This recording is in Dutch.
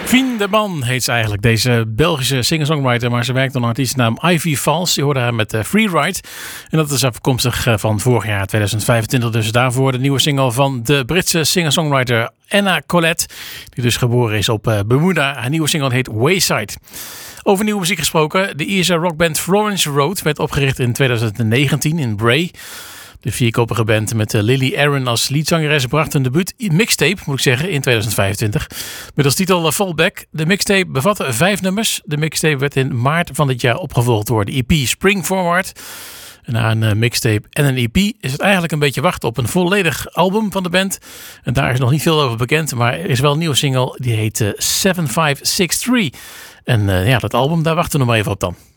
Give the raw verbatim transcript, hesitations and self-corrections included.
Fien de Man heet ze eigenlijk, deze Belgische singer-songwriter, maar ze werkt onder artiestennaam Ivy Valls. Je hoorde haar met uh, Freeride. En dat is afkomstig uh, van vorig jaar, tweeduizend vijfentwintig. Dus daarvoor de nieuwe single van de Britse singer-songwriter Anna Collette, die dus geboren is op uh, Bermuda. Haar nieuwe single heet Wayside. Over nieuwe muziek gesproken, de Ierse rockband Florence Road werd opgericht in tweeduizend negentien in Bray. De vierkoppige band met Lily Aaron als leadzangeres bracht een debuut mixtape, moet ik zeggen, in tweeduizend vijfentwintig. Met als titel Fallback. De mixtape bevatte vijf nummers. De mixtape werd in maart van dit jaar opgevolgd door de E P Spring Forward. En na een mixtape en een E P is het eigenlijk een beetje wachten op een volledig album van de band. En daar is nog niet veel over bekend, maar er is wel een nieuwe single die heet uh, zeven vijf zes drie. En uh, ja, dat album, daar wachten we nog maar even op dan.